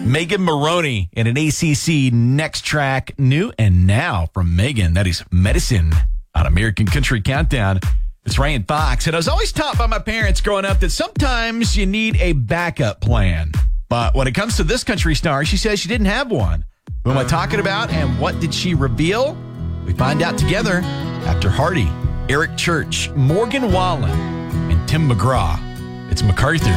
Megan Maroney in an ACC Next Track new and now from Megan. That is Medicine on American Country Countdown. It's Ryan Fox. And I was always taught by my parents growing up that sometimes you need a backup plan. But when it comes to this country star, she says she didn't have one. Who am I talking about and what did she reveal? We find out together after Hardy, Eric Church, Morgan Wallen, and Tim McGraw. It's MacArthur.